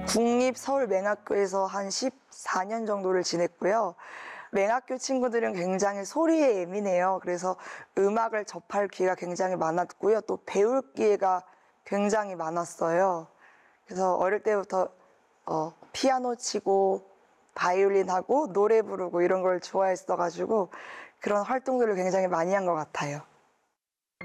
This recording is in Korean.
국립서울맹학교에서 한 14년 정도를 지냈고요. 맹학교 친구들은 굉장히 소리에 예민해요. 그래서 음악을 접할 기회가 굉장히 많았고요. 또 배울 기회가 굉장히 많았어요. 그래서 어릴 때부터 피아노 치고 바이올린 하고 노래 부르고 이런 걸 좋아했어가지고 그런 활동들을 굉장히 많이 한 것 같아요.